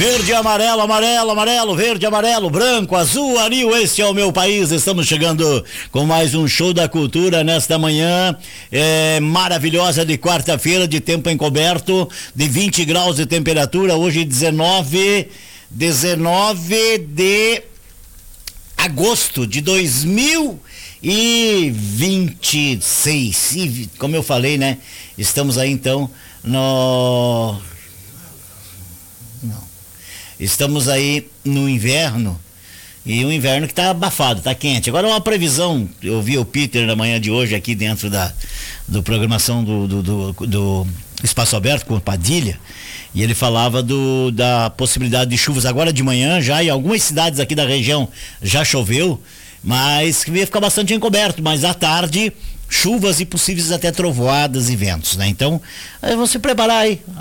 Verde, amarelo, amarelo, amarelo, verde, amarelo, branco, azul, anil, este é o meu país. Estamos chegando com mais um show da cultura nesta manhã maravilhosa de quarta-feira, de tempo encoberto, de 20 graus de temperatura, hoje 19 de agosto de 2026. E, como eu falei, né? Estamos aí então Estamos aí no inverno, e o inverno que tá abafado, tá quente. Agora uma previsão, eu vi o Peter na manhã de hoje aqui dentro do programação do Espaço Aberto com o Padilha, e ele falava da possibilidade de chuvas agora de manhã já, em algumas cidades aqui da região já choveu, mas que ia ficar bastante encoberto, mas à tarde chuvas e possíveis até trovoadas e ventos, né? Então, vão se preparar aí.